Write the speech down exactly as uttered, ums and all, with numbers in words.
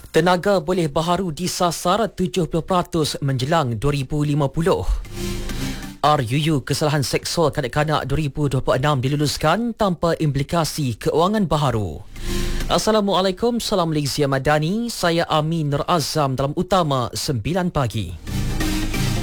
Tenaga boleh baharu disasar tujuh puluh peratus menjelang dua ribu lima puluh. R U U Kesalahan Seksual Kanak-Kanak dua ribu dua puluh enam diluluskan tanpa implikasi keuangan baharu. Assalamualaikum, salam Malaysia Madani. Saya Amin Nur Azam dalam Utama sembilan pagi.